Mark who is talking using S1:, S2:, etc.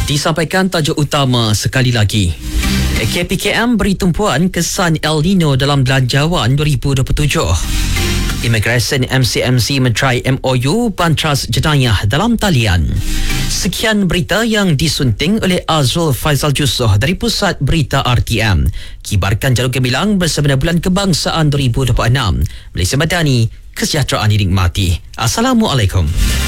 S1: Disampaikan tajuk utama sekali lagi. KPKM beri tumpuan kesan El Nino dalam Belanjawan 2027. Immigration MCMC mencari MOU Bantras Jenayah dalam talian. Sekian berita yang disunting oleh Azrul Faizal Jusoh dari Pusat Berita RTM. Kibarkan Jalur Gemilang bersama Bulan Kebangsaan 2026. Malaysia Madani, kesejahteraan dinikmati. Assalamualaikum.